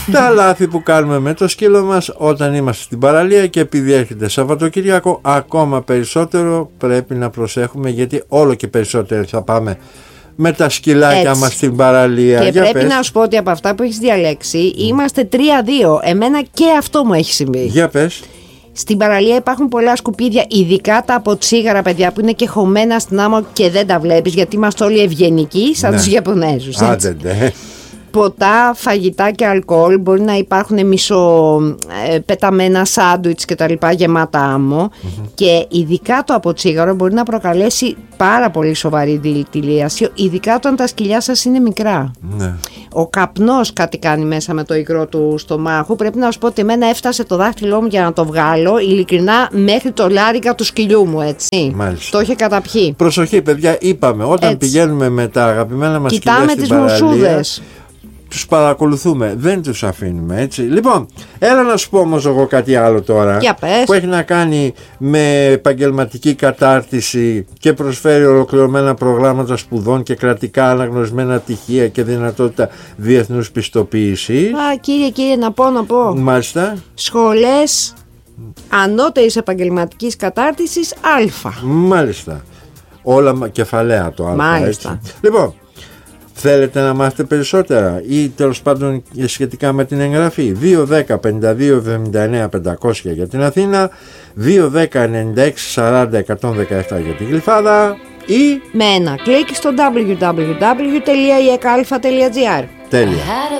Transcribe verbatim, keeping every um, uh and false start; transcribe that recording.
Τα λάθη που κάνουμε με το σκύλο μας όταν είμαστε στην παραλία, και επειδή έρχεται Σαββατοκύριακο ακόμα περισσότερο πρέπει να προσέχουμε, γιατί όλο και περισσότερο θα πάμε με τα σκυλάκια μας στην παραλία. Και Για πρέπει πες. να σου πω ότι από αυτά που έχεις διαλέξει είμαστε τρία δύο. Εμένα και αυτό μου έχει συμβεί. Για πες. Στην παραλία υπάρχουν πολλά σκουπίδια, ειδικά τα από τσίγαρα, παιδιά, που είναι και χωμένα στην άμμο και δεν τα βλέπεις, γιατί είμαστε όλοι ευγενικοί σαν Ναι. τους Ιαπωνέζους. έτσι. Άντε, ναι. Ποτά, φαγητά και αλκοόλ, μπορεί να υπάρχουν μισοπεταμένα σάντουιτς και τα λοιπά γεμάτα άμμο, mm-hmm. και ειδικά το από τσίγαρο μπορεί να προκαλέσει πάρα πολύ σοβαρή δηλητηρίαση, ειδικά όταν τα σκυλιά σας είναι μικρά. Ναι. Ο καπνός κάτι κάνει μέσα με το υγρό του στομάχου. Πρέπει να σου πω ότι εμένα έφτασε το δάχτυλό μου για να το βγάλω, ειλικρινά, μέχρι το λάρικα του σκυλιού μου, έτσι. Μάλιστα. Το είχε καταπιεί. Προσοχή, παιδιά, είπαμε, όταν Έτσι. πηγαίνουμε με τα αγαπημένα μας σκυλιά Κοιτάμε στην τις παραλία, μουσούδες. τους παρακολουθούμε, δεν τους αφήνουμε, έτσι. Λοιπόν, έλα να σου πω όμως εγώ κάτι άλλο τώρα, Για πες. που έχει να κάνει με επαγγελματική κατάρτιση και προσφέρει ολοκληρωμένα προγράμματα σπουδών και κρατικά αναγνωρισμένα πτυχία και δυνατότητα διεθνούς πιστοποίησης. Α, κύριε, κύριε, να πω, να πω. Μάλιστα. Σχολές ανώτερης επαγγελματικής κατάρτισης Α. Μάλιστα. Όλα μα- κεφαλαία το Α. Μάλιστα. Έτσι. Λοιπόν, θέλετε να μάθετε περισσότερα ή τέλος πάντων σχετικά με την εγγραφή? δύο δέκα πενήντα δύο εβδομήντα εννέα πεντακόσια για την Αθήνα, δύο δέκα ενενήντα έξι σαράντα εκατόν δεκαεπτά για την Γλυφάδα, ή Με ένα κλικ στο double-u double-u double-u τελεία ι εκ αλφα τελεία τζι άρ. τέλεια.